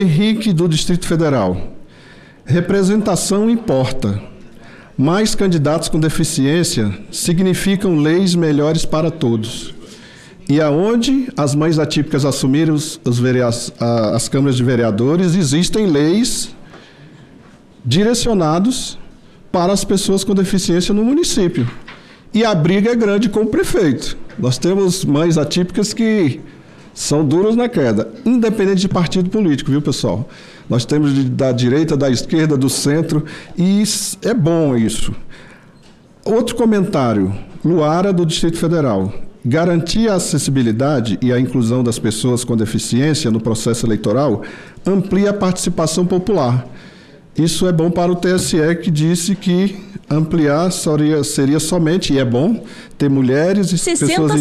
Henrique, do Distrito Federal. Representação importa. Mais candidatos com deficiência significam leis melhores para todos. E aonde as mães atípicas assumiram as câmaras de vereadores, existem leis direcionadas para as pessoas com deficiência no município. E a briga é grande com o prefeito. Nós temos mães atípicas que são duras na queda, independente de partido político, viu, pessoal? Nós temos da direita, da esquerda, do centro, e é bom isso. Outro comentário, Luara, do Distrito Federal. Garantir a acessibilidade e a inclusão das pessoas com deficiência no processo eleitoral amplia a participação popular. Isso é bom para o TSE, que disse que ampliar seria somente, e é bom, ter mulheres e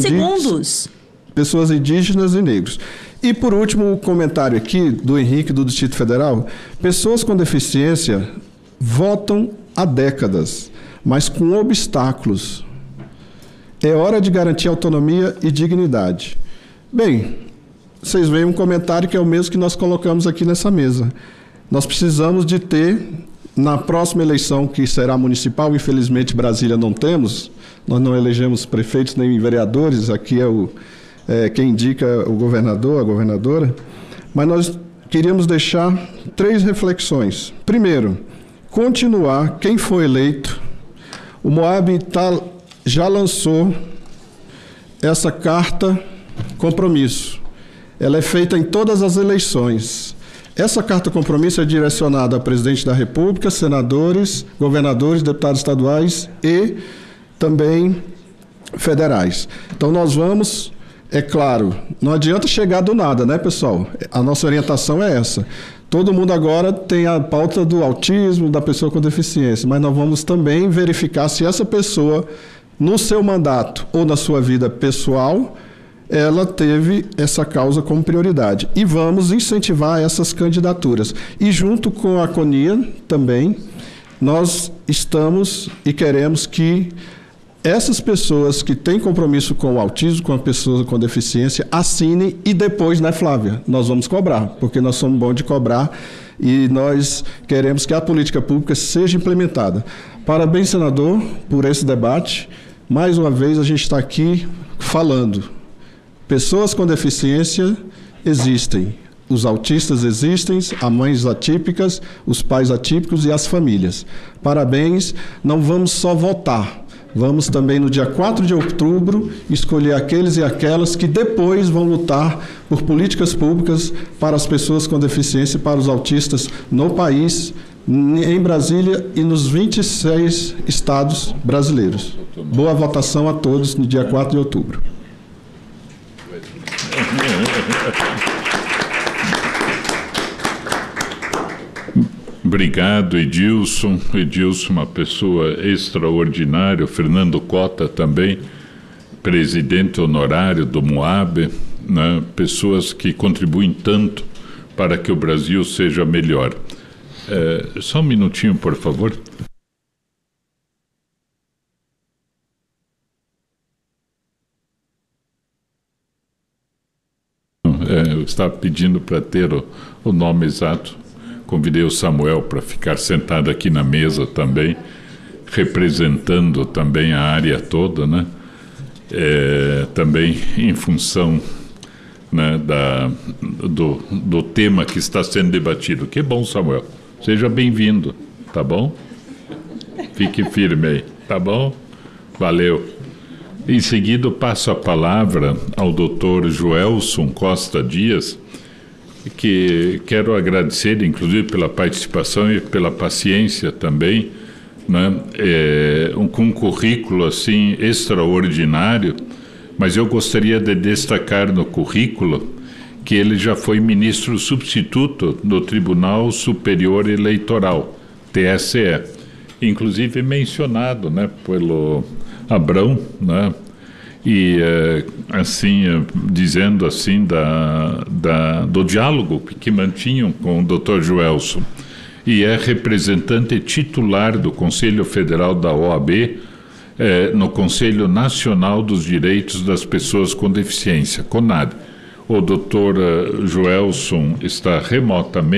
pessoas indígenas e negros. E, por último, o comentário aqui do Henrique, do Distrito Federal. Pessoas com deficiência votam há décadas, mas com obstáculos. É hora de garantir autonomia e dignidade. Bem, vocês veem um comentário que é o mesmo que nós colocamos aqui nessa mesa. Nós precisamos de ter, na próxima eleição, que será municipal, infelizmente Brasília não temos, nós não elegemos prefeitos nem vereadores, aqui é quem indica o governador, a governadora, mas nós queríamos deixar 3 reflexões. Primeiro, continuar, quem for eleito, o Moab já lançou essa carta compromisso. Ela é feita em todas as eleições. Essa carta compromisso é direcionada ao presidente da República, senadores, governadores, deputados estaduais e também federais. Então nós vamos, é claro, não adianta chegar do nada, né, pessoal? A nossa orientação é essa. Todo mundo agora tem a pauta do autismo, da pessoa com deficiência, mas nós vamos também verificar se essa pessoa, no seu mandato ou na sua vida pessoal, ela teve essa causa como prioridade. E vamos incentivar essas candidaturas. E junto com a CONIA também, nós estamos e queremos que essas pessoas que têm compromisso com o autismo, com a pessoa com deficiência, assinem e depois, né, Flávia? Nós vamos cobrar, porque nós somos bons de cobrar e nós queremos que a política pública seja implementada. Parabéns, senador, por esse debate. Mais uma vez, a gente está aqui falando. Pessoas com deficiência existem. Os autistas existem, as mães atípicas, os pais atípicos e as famílias. Parabéns. Não vamos só votar. Vamos também, no dia 4 de outubro, escolher aqueles e aquelas que depois vão lutar por políticas públicas para as pessoas com deficiência e para os autistas no país, em Brasília e nos 26 estados brasileiros. Boa votação a todos no dia 4 de outubro. Obrigado, Edilson. Edilson, uma pessoa extraordinária. Fernando Cota também, presidente honorário do Moab, né? Pessoas que contribuem tanto para que o Brasil seja melhor. Só um minutinho, por favor. Eu estava pedindo para ter o nome exato. Convidei o Samuel para ficar sentado aqui na mesa também, representando também a área toda, né? Também em função, né, do tema que está sendo debatido. Que bom, Samuel. Seja bem-vindo, tá bom? Fique firme aí, tá bom? Valeu. Em seguida, passo a palavra ao Dr. Joelson Costa Dias, que quero agradecer, inclusive, pela participação e pela paciência também, né? Com um currículo assim extraordinário, mas eu gostaria de destacar no currículo que ele já foi ministro substituto do Tribunal Superior Eleitoral, TSE, inclusive mencionado, né, pelo Abrão, né? E assim, dizendo assim do diálogo que mantinham com o Dr. Joelson, e é representante titular do Conselho Federal da OAB no Conselho Nacional dos Direitos das Pessoas com Deficiência, CONAD. o doutor Joelson está remotamente